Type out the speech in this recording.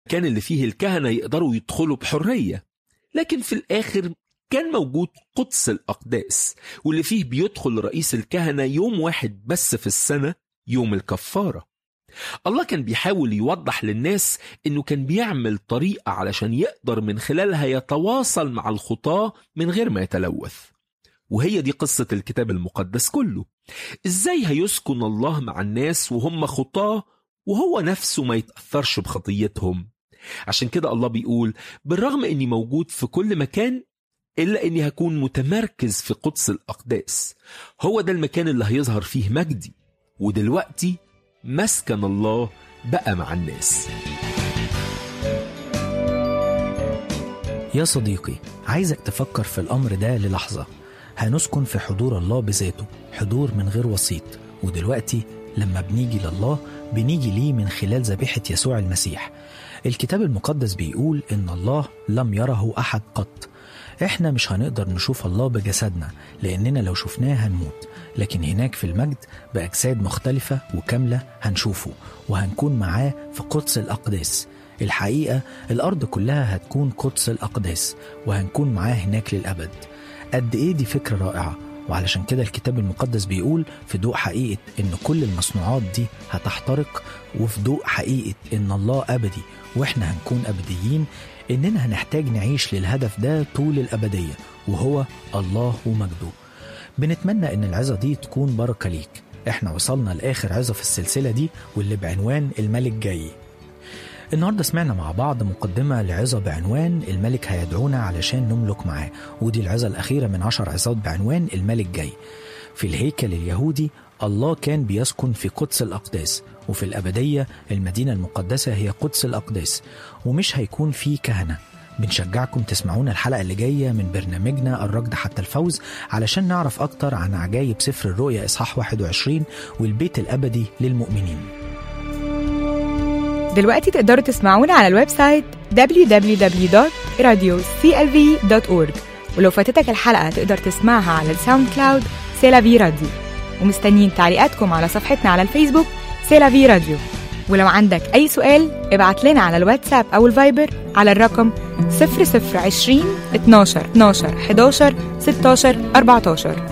كان اللي فيه الكهنة يقدروا يدخلوا بحرية، لكن في الآخر كان موجود قدس الأقداس، واللي فيه بيدخل رئيس الكهنة يوم واحد بس في السنة، يوم الكفارة. الله كان بيحاول يوضح للناس إنه كان بيعمل طريقة علشان يقدر من خلالها يتواصل مع الخطاة من غير ما يتلوث. وهي دي قصة الكتاب المقدس كله. إزاي هيسكن الله مع الناس وهم خطاة وهو نفسه ما يتأثرش بخطيتهم؟ عشان كده الله بيقول بالرغم إني موجود في كل مكان إلا إني هكون متمركز في قدس الأقداس. هو ده المكان اللي هيظهر فيه مجدي، ودلوقتي مسكن الله بقى مع الناس. يا صديقي، عايزك تفكر في الأمر ده للحظة. هنسكن في حضور الله بذاته، حضور من غير وسيط. ودلوقتي لما بنيجي لله بنيجي ليه من خلال ذبيحة يسوع المسيح. الكتاب المقدس بيقول إن الله لم يره أحد قط. إحنا مش هنقدر نشوف الله بجسدنا، لأننا لو شفناه هنموت، لكن هناك في المجد بأجساد مختلفة وكاملة هنشوفه وهنكون معاه في قدس الأقداس. الحقيقة الأرض كلها هتكون قدس الأقداس وهنكون معاه هناك للأبد. قد إيه دي فكرة رائعة! وعلشان كده الكتاب المقدس بيقول في ضوء حقيقة إن كل المصنوعات دي هتحترق، وفي ضوء حقيقة إن الله أبدي وإحنا هنكون أبديين، إننا هنحتاج نعيش للهدف ده طول الأبدية، وهو الله ومجده. بنتمنى إن العظة دي تكون بركة ليك. إحنا وصلنا لآخر عظة في السلسلة دي، واللي بعنوان الملك جاي. النهاردة سمعنا مع بعض مقدمة لعظة بعنوان الملك هيدعونا علشان نملك معاه، ودي العظة الأخيرة من 10 عظات بعنوان الملك جاي. في الهيكل اليهودي الله كان بيسكن في قدس الأقداس، وفي الأبدية المدينة المقدسة هي قدس الأقداس، ومش هيكون في كهنة. بنشجعكم تسمعونا الحلقة اللي جاية من برنامجنا الركض حتى الفوز علشان نعرف أكتر عن عجائب سفر الرؤيا إصحاح 21 والبيت الأبدي للمؤمنين. دلوقتي تقدروا تسمعونا على الويب سايت www.radioclv.org، ولو فاتتك الحلقة تقدر تسمعها على الساوند كلاود سيلافي راديو. ومستنيين تعليقاتكم على صفحتنا على الفيسبوك سيلافي راديو. ولو عندك أي سؤال ابعت لنا على الواتساب أو الفايبر على الرقم 0020 12 12 11 16 14.